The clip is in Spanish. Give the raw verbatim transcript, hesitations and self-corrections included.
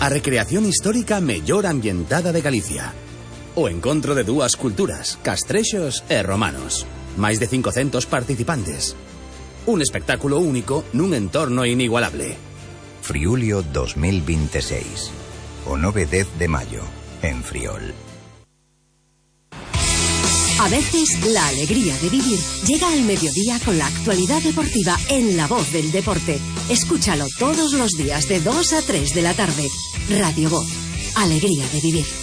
A recreación histórica mellor ambientada de Galicia. O encontro de dúas culturas, castrexos e romanos. Máis de cincocentos participantes. Un espectáculo único nun entorno inigualable. Friulio dos mil veintiséis. O nove e dez de mayo, en Friol. A veces, la alegría de vivir llega al mediodía con la actualidad deportiva en La Voz del Deporte. Escúchalo todos los días de dos a tres de la tarde. Radio Voz. Alegría de vivir.